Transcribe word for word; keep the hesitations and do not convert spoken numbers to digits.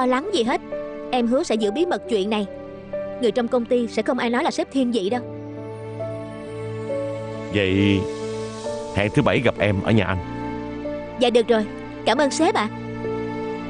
lo lắng gì hết. Em hứa sẽ giữ bí mật chuyện này. Người trong công ty sẽ không ai nói là sếp thiên vị đâu. Vậy hẹn thứ bảy gặp em ở nhà anh. Dạ được rồi, cảm ơn sếp ạ. à.